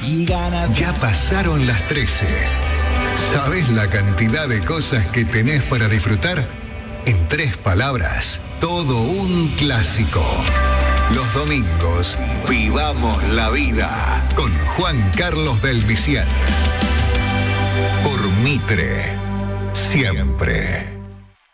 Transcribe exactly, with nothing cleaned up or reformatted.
y ganas. Ya pasaron las trece. ¿Sabes la cantidad de cosas que tenés para disfrutar? En tres palabras, todo un clásico. Los domingos, vivamos la vida con Juan Carlos del Visier. Por Mitre, siempre.